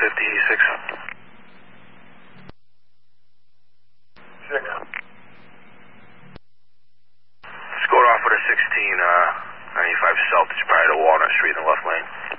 56. 6. Let's go off with a 16, 95 South, it's prior to Walnut Street in the left lane.